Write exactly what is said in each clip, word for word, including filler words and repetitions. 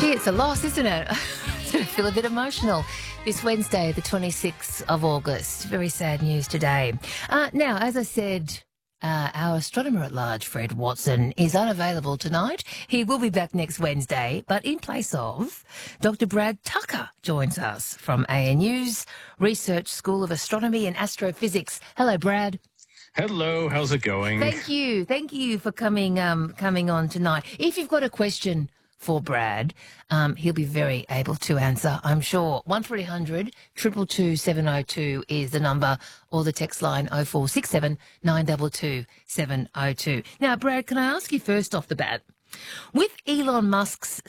Gee, it's a loss, isn't it? I feel a bit emotional. This Wednesday, the twenty-sixth of August. Very sad news today. Uh, now, as I said, uh, our astronomer at large, Fred Watson, is unavailable tonight. He will be back next Wednesday, but in place of Doctor Brad Tucker joins us from A N U's Research School of Astronomy and Astrophysics. Hello, Brad. Hello, how's it going? Thank you. Thank you for coming um, coming on tonight. If you've got a question for Brad, um, he'll be very able to answer, I'm sure. one three hundred, two two two, seven oh two is the number, or the text line oh four six seven, nine two two, seven oh two. Now, Brad, can I ask you first off the bat, with Elon Musk's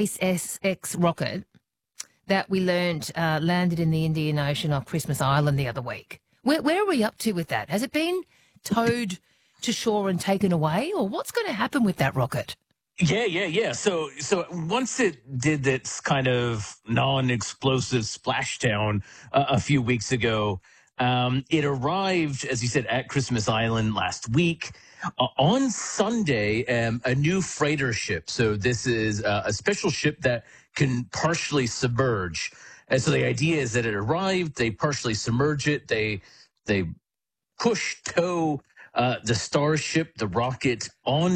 SpaceX rocket that we learned uh, landed in the Indian Ocean off Christmas Island the other week, where, where are we up to with that? Has it been towed to shore and taken away, or what's going to happen with that rocket? Yeah, yeah, yeah. So, so once it did this kind of non-explosive splashdown uh, a few weeks ago, um, it arrived, as you said, at Christmas Island last week. Uh, on Sunday, um, a new freighter ship. So this is uh, a special ship that can partially submerge. And so the idea is that it arrived, they partially submerge it, they they push tow Uh, the Starship, the rocket,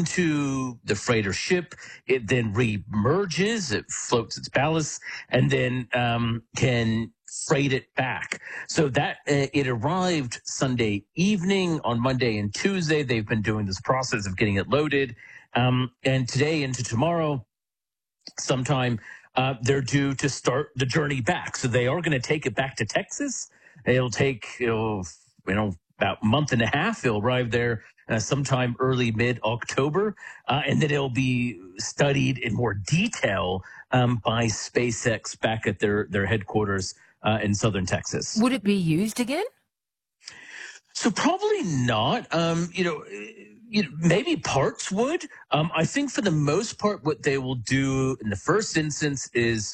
onto the freighter ship. It then re-merges, it floats its ballast, and then um, can freight it back. So that uh, it arrived Sunday evening. On Monday and Tuesday, they've been doing this process of getting it loaded. Um, and today into tomorrow, sometime, uh, they're due to start the journey back. So they are going to take it back to Texas. It'll take, you know, you know about a month and a half. It'll arrive there uh, sometime early mid-October, uh, and then it'll be studied in more detail um, by SpaceX back at their, their headquarters uh, in southern Texas. Would it be used again? So probably not. Um, you know, you know, maybe parts would. Um, I think for the most part, what they will do in the first instance is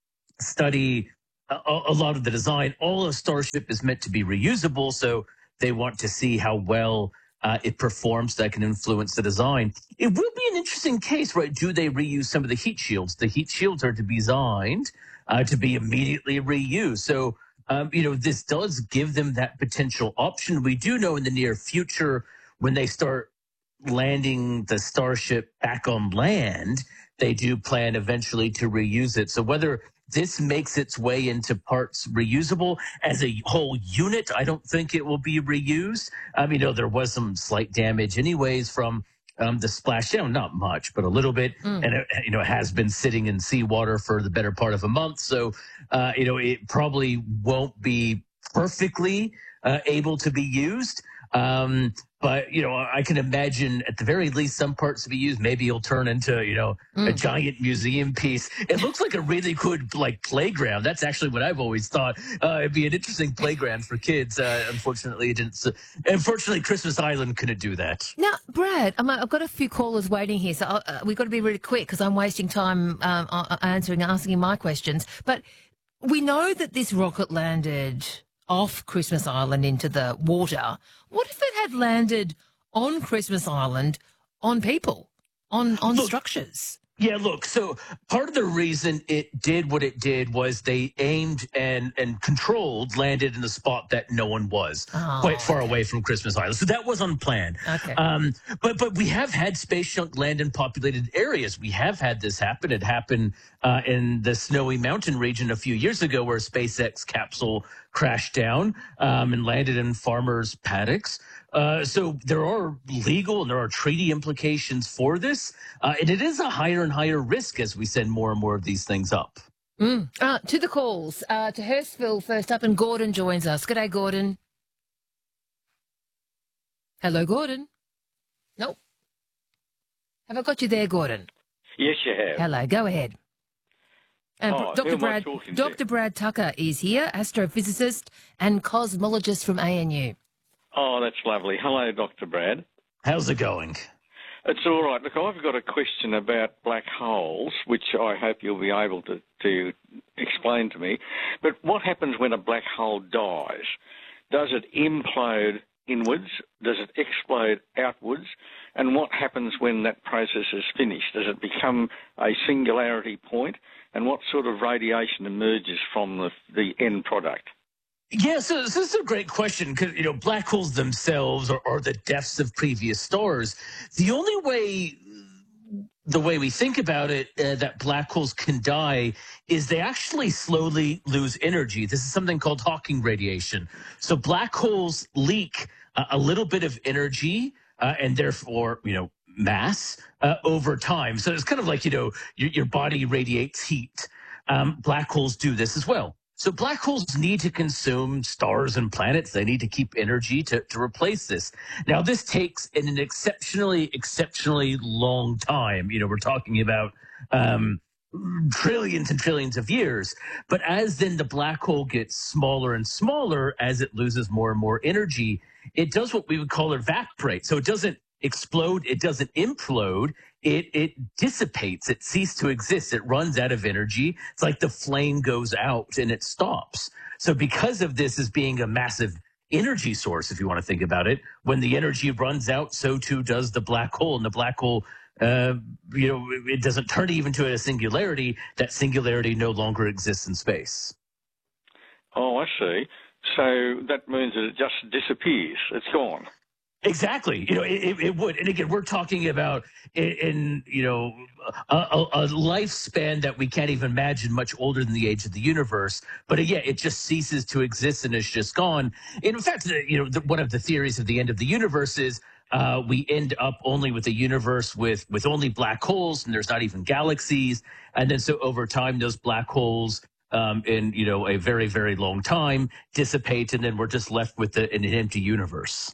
study a, a lot of the design. All of Starship is meant to be reusable, so they want to see how well uh, it performs. That can influence the design. It will be an interesting case, right? Do they reuse some of the heat shields? The heat shields are to be designed uh, to be immediately reused. So, um, you know, this does give them that potential option. We do know in the near future, when they start landing the Starship back on land, they do plan eventually to reuse it. So whether this makes its way into parts reusable as a whole unit, I don't think it will be reused. I mean, you know, there was some slight damage anyways from um, the splashdown, not much, but a little bit. Mm. And, it, you know, it has been sitting in seawater for the better part of a month. So, uh, you know, it probably won't be perfectly uh, able to be used. Um, but, you know, I can imagine at the very least some parts to be used. Maybe it'll turn into, you know, mm. a giant museum piece. It looks like a really good, like, playground. That's actually what I've always thought. Uh, it'd be an interesting playground for kids. Uh, unfortunately, it didn't. Uh, unfortunately, Christmas Island couldn't do that. Now, Brad, I'm, I've got a few callers waiting here, so uh, we've got to be really quick because I'm wasting time um, answering, asking my questions. But we know that this rocket landed off Christmas Island into the water. What if it had landed on Christmas Island on people, on, on look, structures? Yeah, look, so part of the reason it did what it did was they aimed and, and controlled, landed in the spot that no one was, oh, quite far okay. away from Christmas Island. So that was unplanned. Okay. Um, but but we have had space junk land in populated areas. We have had this happen. It happened uh, in the Snowy Mountain region a few years ago where a SpaceX capsule crashed down um, and landed in farmers' paddocks. Uh, so there are legal and there are treaty implications for this. Uh, and it is a higher and higher risk as we send more and more of these things up. Mm. Uh, to the calls, uh, to Hurstville first up, and Gordon joins us. Good day, Gordon. Hello, Gordon. Nope. Have I got you there, Gordon? Yes, you have. Hello, go ahead. And oh, Doctor Brad, Doctor Brad Tucker is here, astrophysicist and cosmologist from A N U. Oh, that's lovely. Hello, Doctor Brad. How's it going? It's all right. Look, I've got a question about black holes, which I hope you'll be able to, to explain to me. But what happens when a black hole dies? Does it implode inwards? Does it explode outwards? And what happens when that process is finished? Does it become a singularity point? And what sort of radiation emerges from the, the end product? Yeah, so, so this is a great question because, you know, black holes themselves are, are the depths of previous stars. The only way, the way we think about it, uh, that black holes can die is they actually slowly lose energy. This is something called Hawking radiation. So black holes leak uh, a little bit of energy uh, and therefore, you know, mass uh, over time. So it's kind of like, you know, your, your body radiates heat. Um, black holes do this as well. So black holes need to consume stars and planets. They need to keep energy to, to replace this. Now, this takes in an exceptionally, exceptionally long time. You know, we're talking about um, trillions and trillions of years. But as then the black hole gets smaller and smaller, as it loses more and more energy, it does what we would call evaporate. So it doesn't explode, it doesn't implode, it it dissipates, it ceases to exist, it runs out of energy. It's like the flame goes out and it stops. So because of this as being a massive energy source, if you want to think about it, when the energy runs out, so too does the black hole. And the black hole, uh, you know, it doesn't turn even to a singularity. That singularity no longer exists in space. Oh, I see. So that means that it just disappears. It's gone. Exactly. You know, it, it would. And again, we're talking about in, in you know, a, a lifespan that we can't even imagine, much older than the age of the universe. But again, it just ceases to exist and it's just gone. And in fact, you know, the, one of the theories of the end of the universe is uh, we end up only with a universe with, with only black holes, and there's not even galaxies. And then so over time, those black holes um, in, you know, a very, very long time dissipate, and then we're just left with the, an empty universe.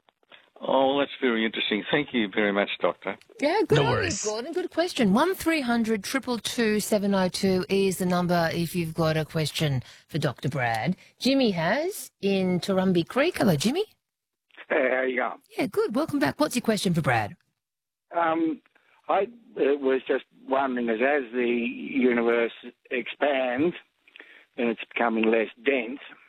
Oh, that's very interesting. Thank you very much, Doctor. Yeah, good No on you, worries. Gordon. Good question. one three hundred two two two seven oh two is the number if you've got a question for Doctor Brad. Jimmy has in Turrumbie Creek. Hello, Jimmy. Hey, how you going? Yeah, good. Welcome back. What's your question for Brad? Um, I uh, was just wondering, as as the universe expands and it's becoming less dense,